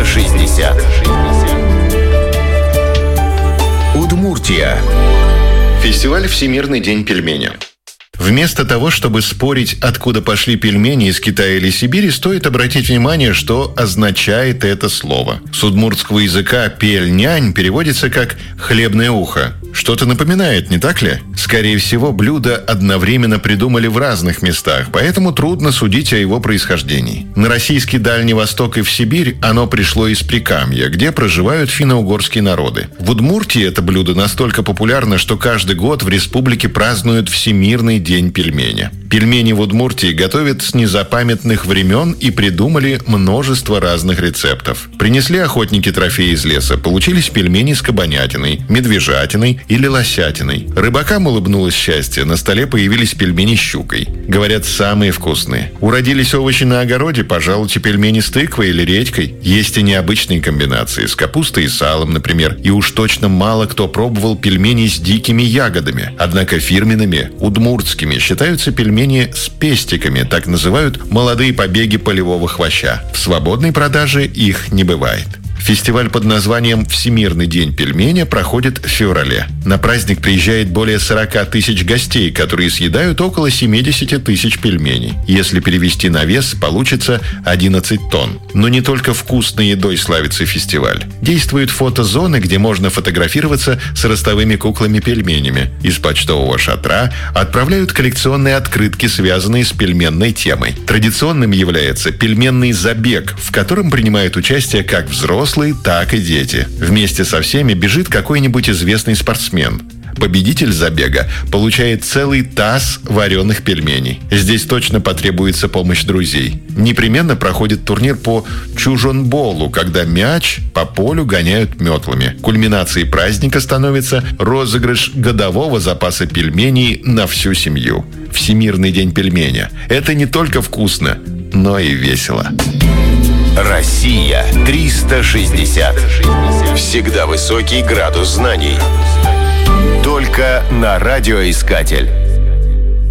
360. Удмуртия. Фестиваль «Всемирный день пельменя». Вместо того, чтобы спорить, откуда пошли пельмени из Китая или Сибири, стоит обратить внимание, что означает это слово. С удмуртского языка «пельнянь» переводится как «хлебное ухо». Что-то напоминает, не так ли? Скорее всего, блюдо одновременно придумали в разных местах, поэтому трудно судить о его происхождении. На российский Дальний Восток и в Сибирь оно пришло из Прикамья, где проживают финно-угорские народы. В Удмуртии это блюдо настолько популярно, что каждый год в республике празднуют Всемирный день пельменя. Пельмени в Удмуртии готовят с незапамятных времен и придумали множество разных рецептов. Принесли охотники трофеи из леса, получились пельмени с кабанятиной, медвежатиной или лосятиной. Рыбакам улыбнулось счастье, на столе появились пельмени с щукой. Говорят, самые вкусные. Уродились овощи на огороде, пожалуйте пельмени с тыквой или редькой. Есть и необычные комбинации, с капустой и салом, например. И уж точно мало кто пробовал пельмени с дикими ягодами. Однако фирменными, удмуртскими, считаются пельмени с пестиками, так называют молодые побеги полевого хвоща. В свободной продаже их не бывает. Фестиваль под названием «Всемирный день пельменя» проходит в феврале. На праздник приезжает более 40 тысяч гостей, которые съедают около 70 тысяч пельменей. Если перевести на вес, получится 11 тонн. Но не только вкусной едой славится фестиваль. Действуют фотозоны, где можно фотографироваться с ростовыми куклами-пельменями. Из почтового шатра отправляют коллекционные открытки, связанные с пельменной темой. Традиционным является пельменный забег, в котором принимают участие как взрослые, так и дети. Вместе со всеми бежит какой-нибудь известный спортсмен. Победитель забега получает целый таз вареных пельменей. Здесь точно потребуется помощь друзей. Непременно проходит турнир по чужонболу, когда мяч по полю гоняют метлами. Кульминацией праздника становится розыгрыш годового запаса пельменей на всю семью. Всемирный день пельменя. Это не только вкусно, но и весело. Россия 360. Всегда высокий градус знаний. Только на радиоискатель.